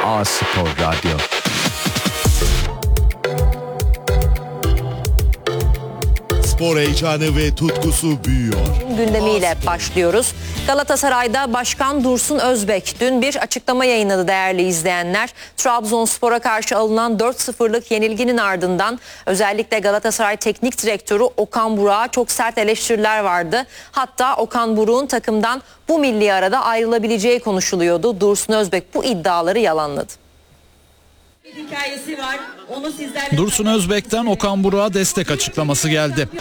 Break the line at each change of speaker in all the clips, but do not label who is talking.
A Spor Radyo.
Spor heyecanı ve tutkusu büyüyor.
Gündemiyle başlıyoruz. Galatasaray'da Başkan Dursun Özbek dün bir açıklama yayınladı değerli izleyenler. Trabzonspor'a karşı alınan 4-0'lık yenilginin ardından özellikle Galatasaray Teknik Direktörü Okan Buruk'a çok sert eleştiriler vardı. Hatta Okan Buruk'un takımdan bu milli arada ayrılabileceği konuşuluyordu. Dursun Özbek bu iddiaları yalanladı.
Hikayesi var. Onu
Dursun Özbek'ten Okan Buruk'a destek açıklaması geldi.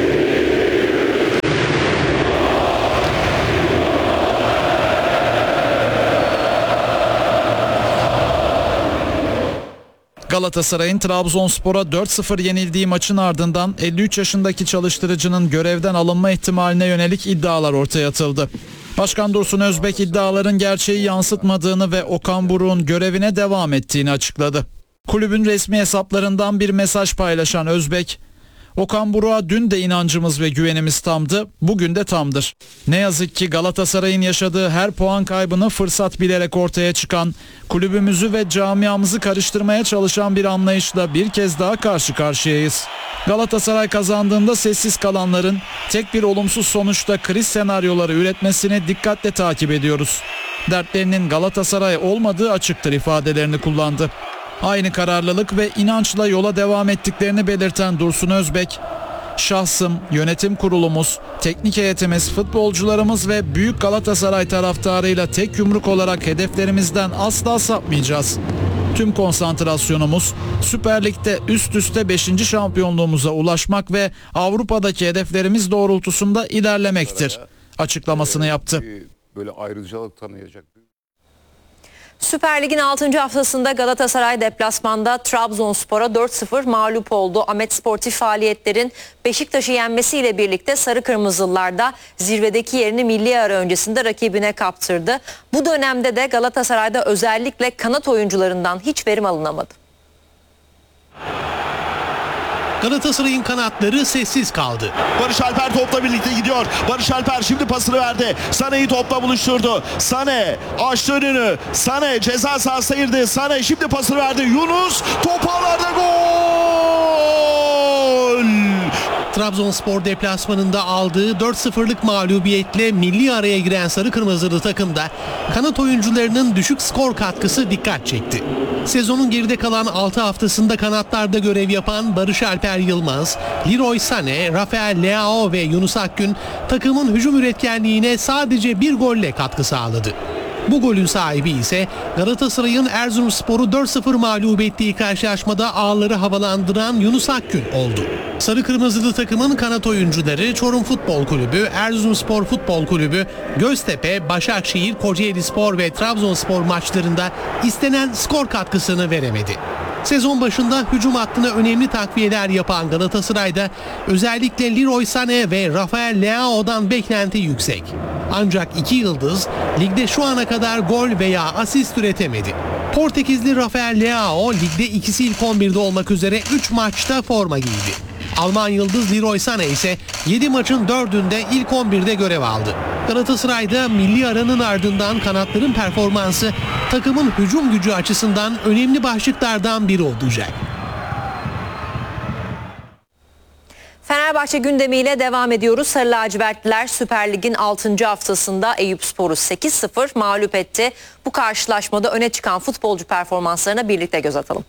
Galatasaray'ın Trabzonspor'a 4-0 yenildiği maçın ardından 53 yaşındaki çalıştırıcının görevden alınma ihtimaline yönelik iddialar ortaya atıldı. Başkan Dursun Özbek iddiaların gerçeği yansıtmadığını ve Okan Buruk'un görevine devam ettiğini açıkladı. Kulübün resmi hesaplarından bir mesaj paylaşan Özbek, Okan Buruk'a dün de inancımız ve güvenimiz tamdı, bugün de tamdır. Ne yazık ki Galatasaray'ın yaşadığı her puan kaybını fırsat bilerek ortaya çıkan, kulübümüzü ve camiamızı karıştırmaya çalışan bir anlayışla bir kez daha karşı karşıyayız. Galatasaray kazandığında sessiz kalanların tek bir olumsuz sonuçta kriz senaryoları üretmesini dikkatle takip ediyoruz. Dertlerinin Galatasaray olmadığı açıktır ifadelerini kullandı. Aynı kararlılık ve inançla yola devam ettiklerini belirten Dursun Özbek, şahsım, yönetim kurulumuz, teknik heyetimiz, futbolcularımız ve büyük Galatasaray taraftarıyla tek yumruk olarak hedeflerimizden asla sapmayacağız. Tüm konsantrasyonumuz Süper Lig'de üst üste 5. şampiyonluğumuza ulaşmak ve Avrupa'daki hedeflerimiz doğrultusunda ilerlemektir açıklamasını yaptı.
Böyle ayrıcalık tanıyacak.
Süper Lig'in 6. haftasında Galatasaray deplasmanda Trabzonspor'a 4-0 mağlup oldu. Ahmet Sportif faaliyetlerin Beşiktaş'ı yenmesiyle birlikte Sarı Kırmızılılar da zirvedeki yerini milli ara öncesinde rakibine kaptırdı. Bu dönemde de Galatasaray'da özellikle kanat oyuncularından hiç verim alınamadı.
Galatasaray'ın kanatları sessiz kaldı.
Barış Alper topla birlikte gidiyor. Barış Alper şimdi pasını verdi. Sané'yi topla buluşturdu. Sané açtı önünü. Sané ceza sahasına girdi. Sané şimdi pasını verdi. Yunus top ağlarda, gol!
Trabzonspor deplasmanında aldığı 4-0'lık mağlubiyetle milli araya giren Sarı Kırmızılı takımda kanat oyuncularının düşük skor katkısı dikkat çekti. Sezonun geride kalan 6 haftasında kanatlarda görev yapan Barış Alper Yılmaz, Leroy Sané, Rafael Leao ve Yunus Akgün takımın hücum üretkenliğine sadece bir golle katkı sağladı. Bu golün sahibi ise Galatasaray'ın Erzurumspor'u 4-0 mağlup ettiği karşılaşmada ağları havalandıran Yunus Akgün oldu. Sarı Kırmızılı takımın kanat oyuncuları Çorum Futbol Kulübü, Erzurumspor Futbol Kulübü, Göztepe, Başakşehir, Kocaelispor ve Trabzonspor maçlarında istenen skor katkısını veremedi. Sezon başında hücum hattına önemli takviyeler yapan Galatasaray'da özellikle Leroy Sané ve Rafael Leao'dan beklenti yüksek. Ancak iki yıldız ligde şu ana kadar gol veya asist üretemedi. Portekizli Rafael Leao ligde ikisi ilk 11'de olmak üzere 3 maçta forma giydi. Alman yıldız Leroy Sané ise 7 maçın 4'ünde ilk 11'de görev aldı. Galatasaray'da milli aranın ardından kanatların performansı takımın hücum gücü açısından önemli başlıklardan biri olacak.
Fenerbahçe gündemiyle devam ediyoruz. Sarı lacivertliler Süper Lig'in 6. haftasında Eyüpspor'u 8-0 mağlup etti. Bu karşılaşmada öne çıkan futbolcu performanslarına birlikte göz atalım.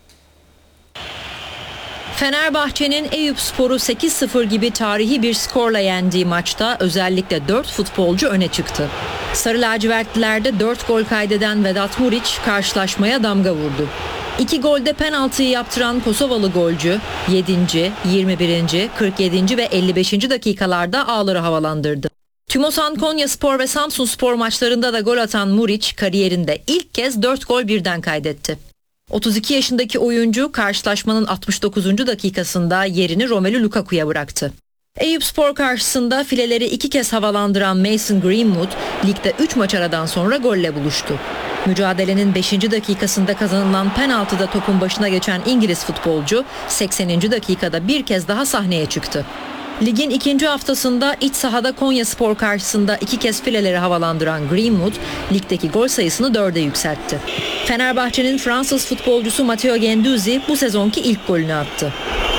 Fenerbahçe'nin Eyüpspor'u 8-0 gibi tarihi bir skorla yendiği maçta özellikle 4 futbolcu öne çıktı. Sarı lacivertlilerde 4 gol kaydeden Vedat Muriç karşılaşmaya damga vurdu. 2 golde penaltıyı yaptıran Kosovalı golcü 7., 21., 47. ve 55. dakikalarda ağları havalandırdı. TÜMOSAN Konyaspor ve Samsunspor maçlarında da gol atan Muriç kariyerinde ilk kez 4 gol birden kaydetti. 32 yaşındaki oyuncu karşılaşmanın 69. dakikasında yerini Romelu Lukaku'ya bıraktı. Eyüpspor karşısında fileleri 2 kez havalandıran Mason Greenwood ligde 3 maç aradan sonra golle buluştu. Mücadelenin 5. dakikasında kazanılan penaltıda topun başına geçen İngiliz futbolcu 80. dakikada bir kez daha sahneye çıktı. Ligin 2. haftasında iç sahada Konyaspor karşısında 2 kez fileleri havalandıran Greenwood ligdeki gol sayısını 4'e yükseltti. Fenerbahçe'nin Fransız futbolcusu Matteo Guendouzi bu sezonki ilk golünü attı.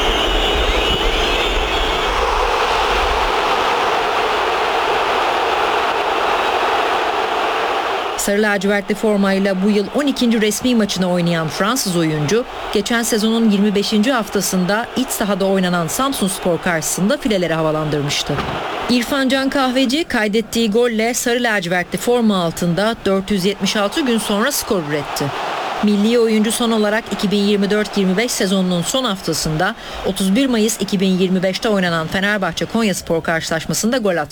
Sarı lacivertli formayla bu yıl 12. resmi maçını oynayan Fransız oyuncu, geçen sezonun 25. haftasında iç sahada oynanan Samsunspor karşısında fileleri havalandırmıştı. İrfan Can Kahveci kaydettiği golle sarı lacivertli forma altında 476 gün sonra skor üretti. Milli oyuncu son olarak 2024-25 sezonunun son haftasında 31 Mayıs 2025'te oynanan Fenerbahçe Konyaspor karşılaşmasında gol attı.